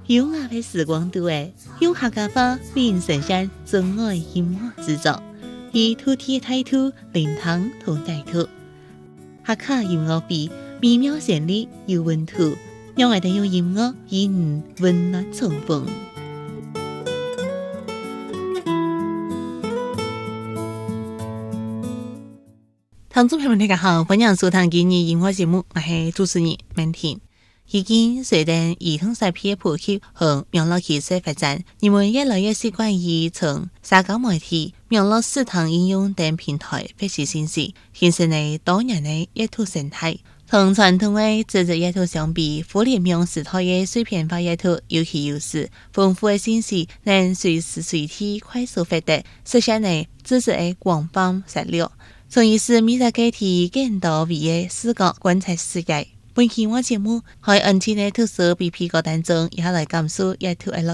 优雅的时光度诶，用客家话为人呈现真爱音乐制作，以土地态度灵堂同带土，客家音乐比美妙旋律有温度，让我哋用音乐与你温暖重逢。听众朋友们，大家好，欢迎收听今日音乐节目，我是主持人曼婷。已经随着儿童视频普及和网络技术发展，人们越来越习惯于从社交媒体、网络视听应用等平台获取信息，形成了多元的阅读生态。同传统的纸质阅读相比，互联网时代的碎片化阅读有其优势，丰富的信息能随时随地快速获得，实现了知识的广泛涉猎，从而使每个个体更多维的视角观察世界。本期我节目在安静的特色 BP 歌单中，也来感受阅读的乐